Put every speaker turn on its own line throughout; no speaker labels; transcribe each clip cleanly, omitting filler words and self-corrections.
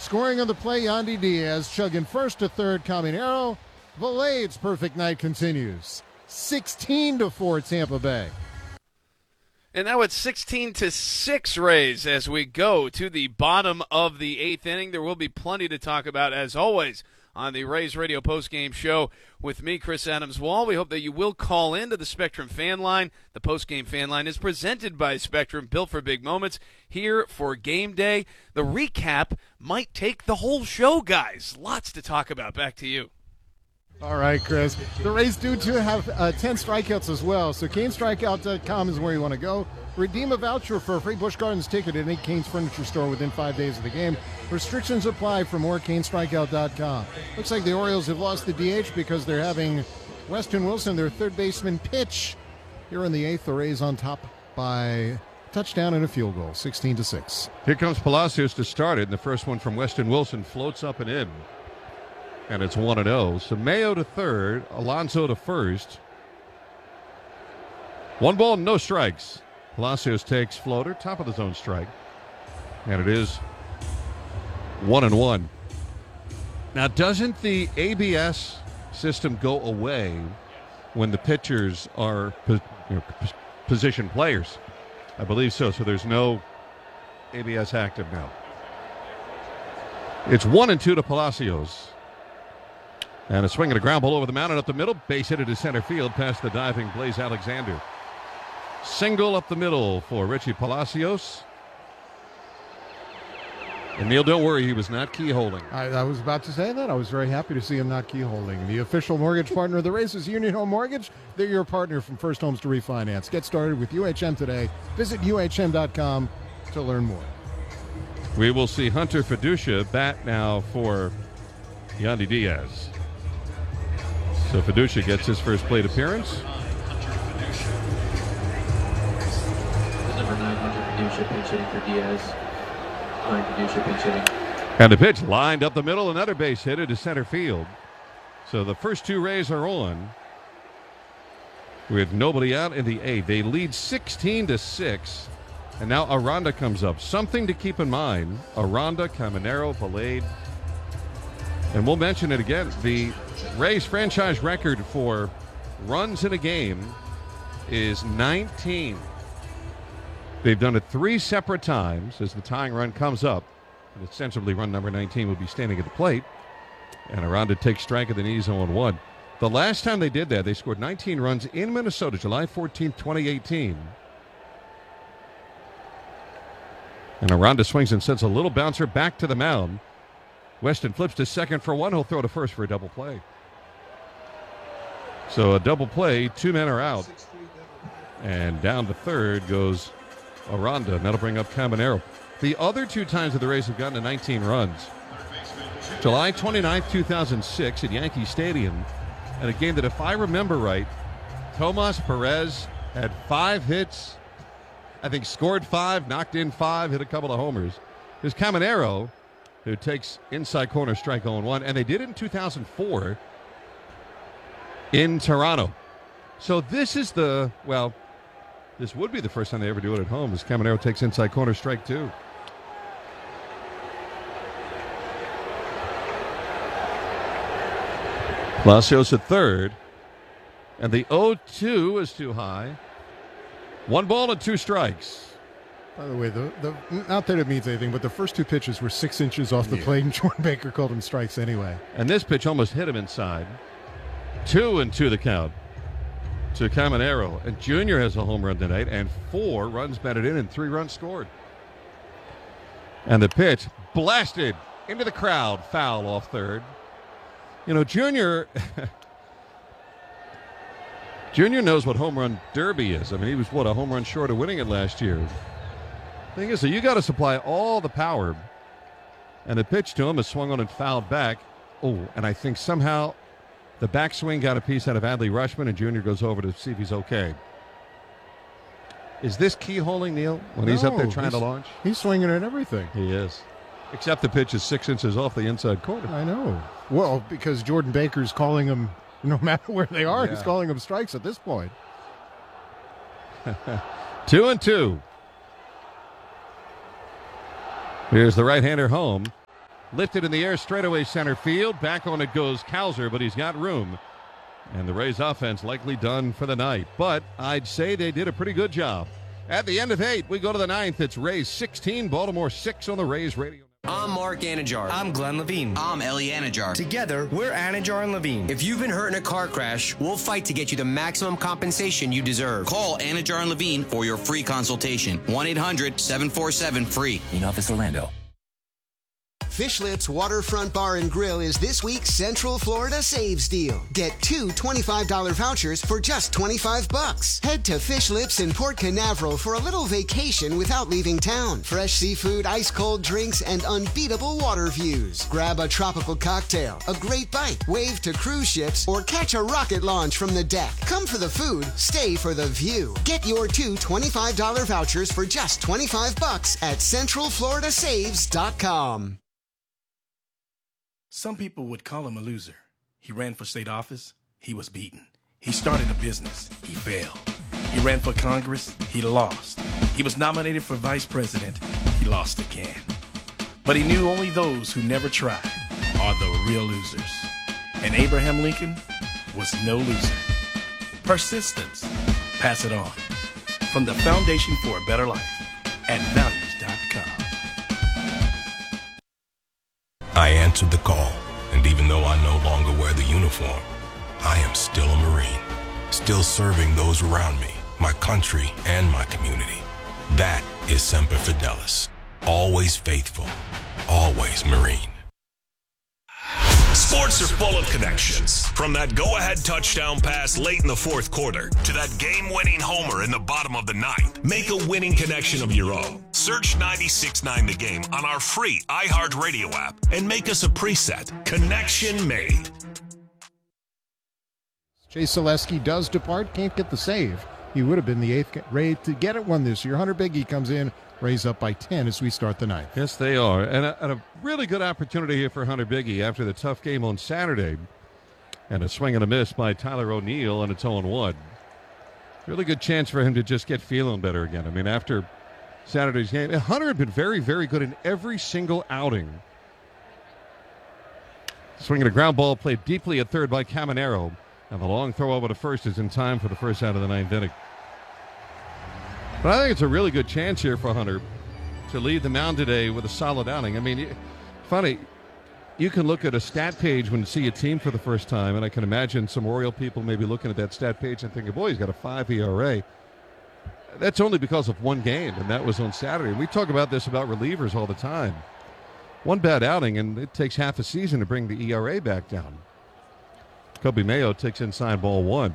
Scoring on the play, Yandy Diaz chugging first to third, Caminero. Valade's perfect night continues. 16-4 Tampa Bay.
And now it's 16-6 Rays as we go to the bottom of the eighth inning. There will be plenty to talk about, as always, on the Rays Radio postgame show with me, Chris Adams-Wall. We hope that you will call into the Spectrum fan line. The postgame fan line is presented by Spectrum, built for big moments, here for game day. The recap might take the whole show, guys. Lots to talk about. Back to you.
All right, Chris. The Rays do have 10 strikeouts as well, so CaneStrikeout.com is where you want to go. Redeem a voucher for a free Busch Gardens ticket at any Cane's Furniture store within 5 days of the game. Restrictions apply. For more, CaneStrikeout.com. Looks like the Orioles have lost the DH because they're having Weston Wilson, their third baseman, pitch. Here in the eighth, the Rays on top by touchdown and a field goal, 16-6.
Here comes Palacios to start it, and the first one from Weston Wilson floats up and in. And it's 1-0. So Mayo to third, Alonso to first. 1 ball, no strikes. Palacios takes floater, top of the zone strike. And it is 1-1. Now, doesn't the ABS system go away when the pitchers are position players? I believe so. So there's no ABS active now. It's 1-2 to Palacios. And a swing and a ground ball over the mound and up the middle. Base hit to center field past the diving Blaze Alexander. Single up the middle for Richie Palacios. And Neil, don't worry, he was not key holding.
I was about to say that. I was very happy to see him not key holding. The official mortgage partner of the Rays is Union Home Mortgage. They're your partner from First Homes to Refinance. Get started with UHM today. Visit UHM.com to learn more.
We will see Hunter Fiducia bat now for Yandy Diaz. So Fiducia gets his first plate appearance.
Number 9, Hunter Fiducia, pinch hitting for Diaz. Fiducia, pinch hitting.
And the pitch lined up the middle, another base hit to center field. So the first two Rays are on with nobody out in the eighth. They lead 16-6. And now Aranda comes up. Something to keep in mind. Aranda, Caminero, Valade. And we'll mention it again. The Rays franchise record for runs in a game is 19. They've done it 3 separate times as the tying run comes up. And ostensibly run number 19 would be standing at the plate. And Aranda takes strike at the knees 0-1. The last time they did that, they scored 19 runs in Minnesota, July 14, 2018. And Aranda swings and sends a little bouncer back to the mound. Weston flips to second for 1. He'll throw to first for a double play. So a double play, 2 men are out. And down to third goes Aranda, and that'll bring up Caminero. The other 2 times that the Rays have gotten to 19 runs. July 29th, 2006 at Yankee Stadium, and a game that, if I remember right, Tomas Perez had 5 hits, I think scored 5, knocked in 5, hit a couple of homers. There's Caminero, who takes inside corner strike 0-1, and they did it in 2004 in Toronto. So this is this would be the first time they ever do it at home, as Caminero takes inside corner strike 2. Palacios at third, and the 0-2 is too high. 1 ball and 2 strikes.
By the way, not that it means anything, but the first 2 pitches were 6 inches off the plate, and Jordan Baker called them strikes anyway.
And this pitch almost hit him inside. 2-2 the count to Caminero. And Junior has a home run tonight, and 4 runs batted in and 3 runs scored. And the pitch blasted into the crowd, foul off third. You know, Junior knows what home run derby is. I mean, he was, a home run short of winning it last year. Thing is, so you got to supply all the power, and the pitch to him is swung on and fouled back. Oh, and I think somehow the backswing got a piece out of Adley Rutschman, and Junior goes over to see if he's okay. Is this keyholing, Neil, when he's up there trying to launch?
He's swinging at everything.
He is. Except the pitch is 6 inches off the inside corner.
I know. Well, because Jordan Baker's calling them, no matter where they are, he's calling them strikes at this point.
2-2. Here's the right-hander home. Lifted in the air, straightaway center field. Back on it goes Cowser, but he's got room. And the Rays offense likely done for the night. But I'd say they did a pretty good job. At the end of 8, we go to the 9th. It's Rays 16, Baltimore 6 on the Rays radio.
I'm Mark Anajar.
I'm Glenn Levine.
I'm Ellie Anajar.
Together, we're Anajar and Levine.
If you've been hurt in a car crash, we'll fight to get you the maximum compensation you deserve. Call Anajar and Levine for your free consultation. 1-800-747-FREE.
In Office Orlando.
Fish Lips Waterfront Bar and Grill is this week's Central Florida Saves deal. Get 2 $25 vouchers for just $25. Head to Fish Lips in Port Canaveral for a little vacation without leaving town. Fresh seafood, ice-cold drinks, and unbeatable water views. Grab a tropical cocktail, a great bite, wave to cruise ships, or catch a rocket launch from the deck. Come for the food, stay for the view. Get your 2 $25 vouchers for just $25 at CentralFloridaSaves.com.
Some people would call him a loser. He ran for state office. He was beaten. He started a business. He failed. He ran for Congress. He lost. He was nominated for vice president. He lost again. But he knew only those who never tried are the real losers. And Abraham Lincoln was no loser. Persistence. Pass it on. From the Foundation for a Better Life at values.com.
I answered the call, and even though I no longer wear the uniform, I am still a Marine, still serving those around me, my country, and my community. That is Semper Fidelis, always faithful, always Marine.
Sports are full of connections. From that go-ahead touchdown pass late in the fourth quarter to that game-winning homer in the bottom of the ninth. Make a winning connection of your own. Search 96.9 The Game on our free iHeartRadio app and make us a preset. Connection made.
Chase Selesky does depart, can't get the save. He would have been the 8th Ray to get it one this year. Hunter Biggie comes in, Rays up by 10 as we start the 9th.
Yes, they are. And a really good opportunity here for Hunter Biggie after the tough game on Saturday. And a swing and a miss by Tyler O'Neill, and it's 0-1. Really good chance for him to just get feeling better again. I mean, after Saturday's game, Hunter had been very, very good in every single outing. Swinging a ground ball played deeply at third by Caminero. And the long throw over to first is in time for the first out of the 9th inning. But I think it's a really good chance here for Hunter to lead the mound today with a solid outing. I mean, funny, you can look at a stat page when you see a team for the first time, and I can imagine some Oriole people maybe looking at that stat page and thinking, boy, he's got a 5 ERA. That's only because of one game, and that was on Saturday. We talk about this about relievers all the time. One bad outing, and it takes half a season to bring the ERA back down. Kobe Mayo takes inside ball 1.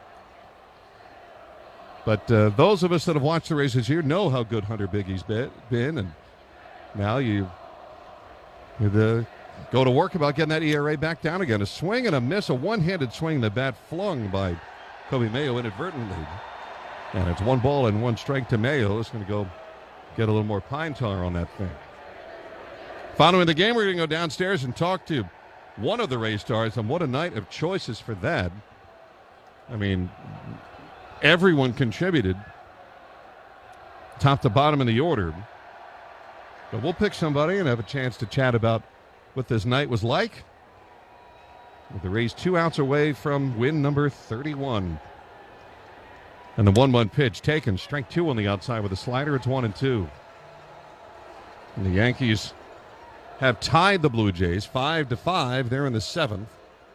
But those of us that have watched the Rays this year know how good Hunter Biggie's been, and now you go to work about getting that ERA back down again. A swing and a miss, a one-handed swing, the bat flung by Kobe Mayo inadvertently. And it's 1 ball and 1 strike to Mayo. It's going to go get a little more pine tar on that thing. Following the game, we're going to go downstairs and talk to one of the Rays stars, and what a night of choices for that. I mean, everyone contributed top to bottom in the order. But we'll pick somebody and have a chance to chat about what this night was like. With the Rays 2 outs away from win number 31. And the 1-1 pitch taken. Strike 2 on the outside with a slider. It's 1-2. And the Yankees have tied the Blue Jays 5-5. They're in the 7th.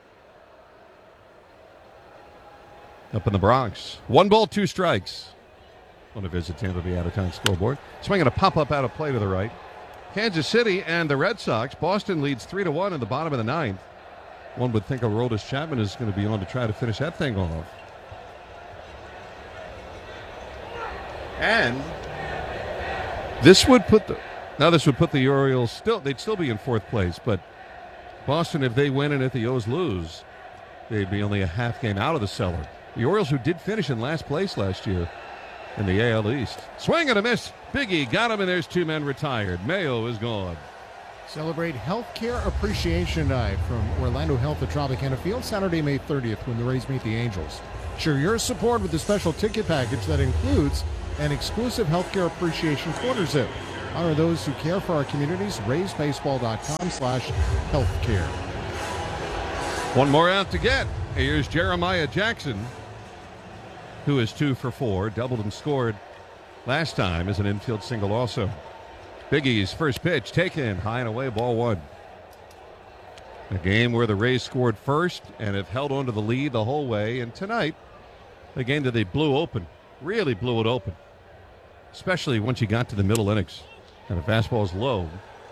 Up in the Bronx. 1 ball, 2 strikes. On a visit Tampa Bay out-of-town scoreboard. Swinging a pop-up out of play to the right. Kansas City and the Red Sox. Boston leads 3-1 in the bottom of the 9th. One would think Aroldis Chapman is going to be on to try to finish that thing off. And this would put the Orioles they'd still be in 4th place, but Boston, if they win and if the O's lose, they'd be only a half game out of the cellar. The Orioles, who did finish in last place last year in the AL East. Swing and a miss. Biggie got him, and there's 2 men retired. Mayo is gone.
Celebrate Healthcare Appreciation Night from Orlando Health at Tropicana Field, Saturday, May 30th, when the Rays meet the Angels. Show your support with the special ticket package that includes an exclusive Healthcare Appreciation quarter zip. Honor those who care for our communities. RaysBaseball.com/healthcare.
One more out to get. Here's Jeremiah Jackson, who is 2 for 4, doubled and scored last time as an infield single also. Biggie's first pitch taken high and away, ball 1. A game where the Rays scored first and have held on to the lead the whole way. And tonight, a game that they blew open, really blew it open, especially once you got to the middle innings. And the fastball is low.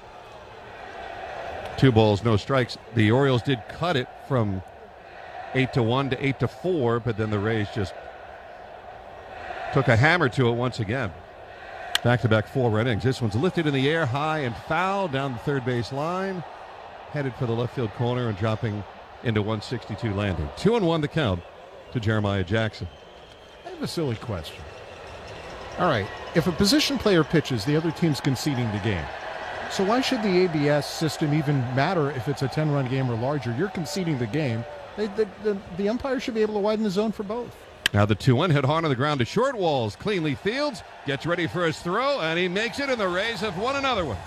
2 balls, no strikes. The Orioles did cut it from 8-1 to 8-4, but then the Rays just took a hammer to it once again. Back-to-back 4 innings. This one's lifted in the air, high and foul down the third base line. Headed for the left field corner and dropping into 162 landing. 2-1 the count to Jeremiah Jackson.
I have a silly question. All right, if a position player pitches, the other team's conceding the game. So why should the ABS system even matter if it's a 10-run game or larger? You're conceding the game. The umpire should be able to widen the zone for both.
Now the 2-1 hit hard on the ground to short. Walls cleanly fields, gets ready for his throw, and he makes it, and the Rays have won another one.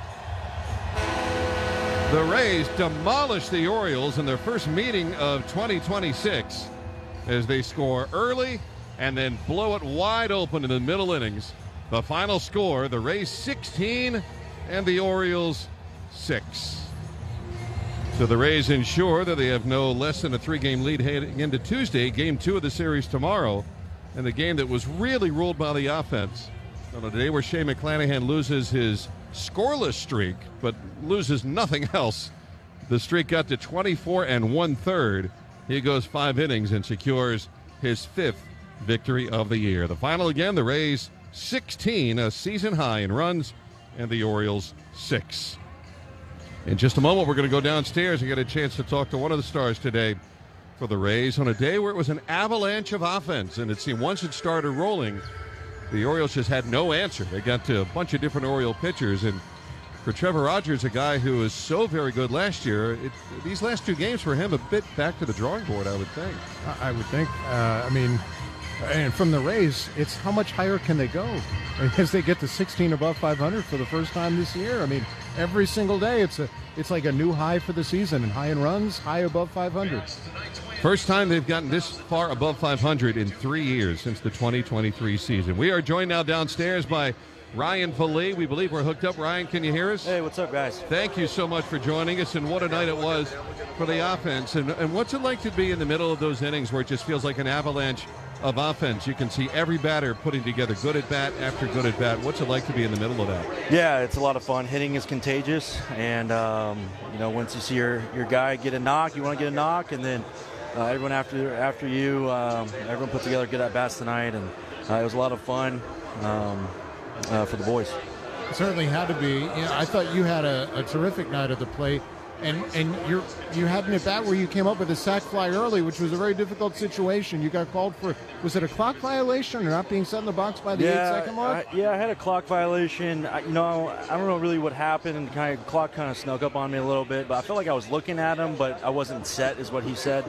The Rays demolish the Orioles in their first meeting of 2026 as they score early and then blow it wide open in the middle innings. The final score, the Rays 16 and the Orioles 6. So the Rays ensure that they have no less than a 3-game lead heading into Tuesday, game 2 of the series tomorrow, and the game that was really ruled by the offense. On a day where Shea McClanahan loses his scoreless streak, but loses nothing else. The streak got to 24 1/3. He goes 5 innings and secures his 5th victory of the year. The final again, the Rays 16, a season high in runs, and the Orioles 6. In just a moment, we're going to go downstairs and get a chance to talk to one of the stars today for the Rays on a day where it was an avalanche of offense, and it seemed once it started rolling, the Orioles just had no answer. They got to a bunch of different Oriole pitchers, and for Trevor Rogers, a guy who was so very good last year, these last 2 games for him a bit back to the drawing board, I would think.
I would think. And from the Rays, it's how much higher can they go? As they get to 16 above 500 for the first time this year. I mean, every single day it's like a new high for the season, and high in runs, high above 500.
First time they've gotten this far above 500 in 3 years since the 2023 season. We are joined now downstairs by Ryan Philly. We believe we're hooked up. Ryan, can you hear us?
Hey, what's up, guys?
Thank you so much for joining us, and what a night it was for the offense. And what's it like to be in the middle of those innings where it just feels like an avalanche of offense? You can see every batter putting together good at bat after good at bat. What's it like to be in the middle of that?
Yeah, it's a lot of fun. Hitting is contagious, and once you see your guy get a knock, you want to get a knock, and then everyone after you, everyone put together good at bats tonight, and it was a lot of fun for the boys.
It certainly had to be. I thought you had a terrific night at the plate. And you had an at bat where you came up with a sac fly early, which was a very difficult situation. You got called for, was it a clock violation or not being set in the box by the 8-second mark?
I had a clock violation. I don't know really what happened, and clock kind of snuck up on me a little bit. But I felt like I was looking at him, but I wasn't set, is what he said.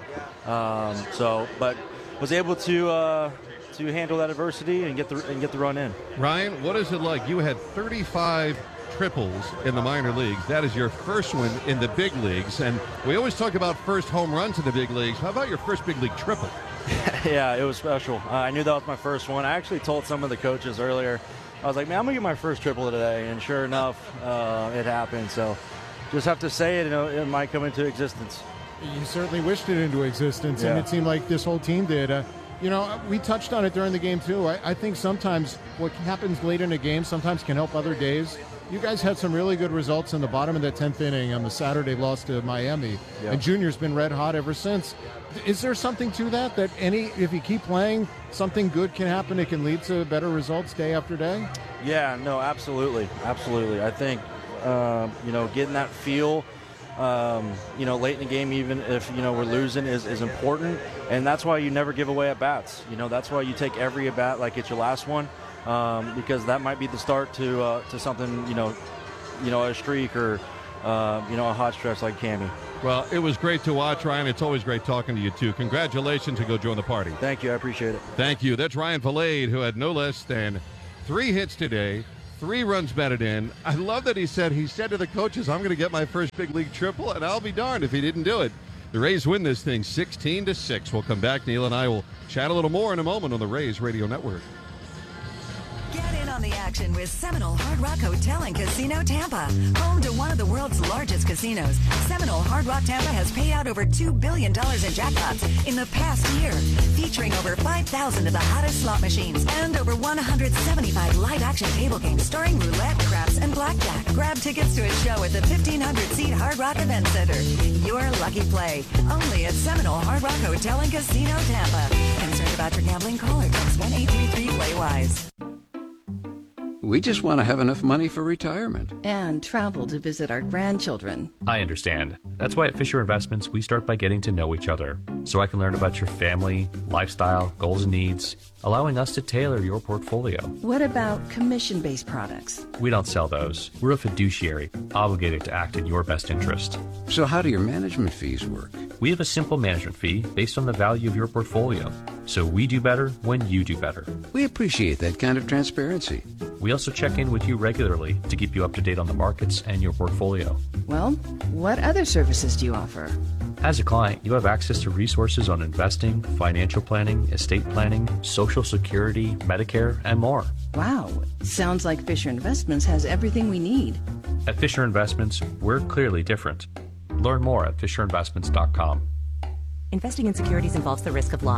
But was able to handle that adversity and get the run in.
Ryan, what is it like? You had 35 triples in the minor leagues. That is your first one in the big leagues, and we always talk about first home runs in the big leagues. How about your first big league triple?
Yeah, it was special. I knew that was my first one. I actually told some of the coaches earlier, I was like, man, I'm gonna get my first triple today, and sure enough, it happened. So just have to say it, it might come into existence.
You certainly wished it into existence, and it seemed like this whole team did. We touched on it during the game too. I think sometimes what happens late in a game sometimes can help other days. You guys had some really good results in the bottom of that 10th inning on the Saturday loss to Miami, and Junior's been red hot ever since. Is there something to that if you keep playing, something good can happen? It can lead to better results day after day?
Yeah, no, absolutely. I think, getting that feel, late in the game, even if, we're losing, is important. And that's why you never give away at-bats. That's why you take every at-bat like it's your last one. Because that might be the start to something, a streak or, a hot stretch like Cammy.
Well, it was great to watch, Ryan. It's always great talking to you, too. Congratulations, and go join the party.
Thank you. I appreciate it.
Thank you. That's Ryan Vilade, who had no less than 3 hits today, 3 runs batted in. I love that he said to the coaches, I'm going to get my first big league triple, and I'll be darned if he didn't do it. The Rays win this thing 16-6. We'll come back. Neil and I will chat a little more in a moment on the Rays Radio Network.
Get in on the action with Seminole Hard Rock Hotel and Casino Tampa. Home to one of the world's largest casinos, Seminole Hard Rock Tampa has paid out over $2 billion in jackpots in the past year, featuring over 5,000 of the hottest slot machines and over 175 live-action table games starring roulette, craps, and blackjack. Grab tickets to a show at the 1,500-seat Hard Rock Event Center. Your lucky play, only at Seminole Hard Rock Hotel and Casino Tampa. Concerned about your gambling? Call or text 1-833-PLAY-WISE.
We just want to have enough money for retirement.
And travel to visit our grandchildren.
I understand. That's why at Fisher Investments, we start by getting to know each other, so I can learn about your family, lifestyle, goals and needs, allowing us to tailor your portfolio.
What about commission-based products?
We don't sell those. We're a fiduciary, obligated to act in your best interest.
So how do your management fees work?
We have a simple management fee based on the value of your portfolio. So we do better when you do better.
We appreciate that kind of transparency.
We also check in with you regularly to keep you up to date on the markets and your portfolio.
Well, what other services do you offer?
As a client, you have access to resources on investing, financial planning, estate planning, Social Security, Medicare, and more.
Wow, sounds like Fisher Investments has everything we need.
At Fisher Investments, we're clearly different. Learn more at FisherInvestments.com.
Investing in securities involves the risk of loss.